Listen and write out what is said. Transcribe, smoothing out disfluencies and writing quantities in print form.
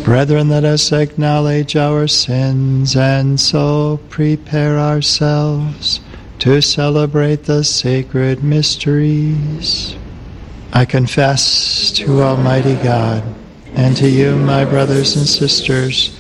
Brethren, let us acknowledge our sins and so prepare ourselves to celebrate the sacred mysteries. I confess to Almighty God and to you, my brothers and sisters,